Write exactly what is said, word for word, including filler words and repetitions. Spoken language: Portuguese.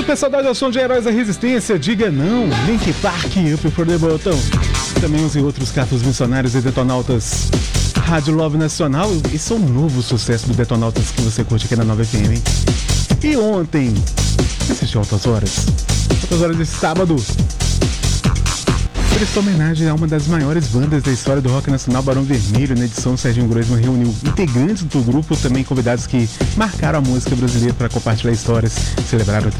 Super saudade ao som de Heróis da Resistência, Diga Não, Link Park, Up for the Button. Também os e outros Catos Missionários e Detonautas. Rádio Love Nacional, esse é um novo sucesso do Detonautas que você curte aqui na nove F M, hein? E ontem, você assistiu Altas Horas? Altas Horas desse sábado. Prestou homenagem a uma das maiores bandas da história do rock nacional, Barão Vermelho. Na edição, Serginho Groisman reuniu integrantes do grupo, também convidados que marcaram a música brasileira para compartilhar histórias, celebraram